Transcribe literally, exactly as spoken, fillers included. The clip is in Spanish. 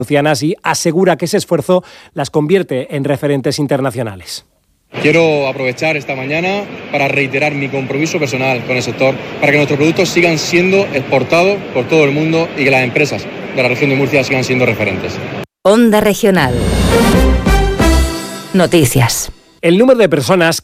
Lucianas y asegura que ese esfuerzo las convierte en referentes internacionales. Quiero aprovechar esta mañana para reiterar mi compromiso personal con el sector para que nuestros productos sigan siendo exportados por todo el mundo y que las empresas de la región de Murcia sigan siendo referentes. Onda Regional. Noticias. El número de personas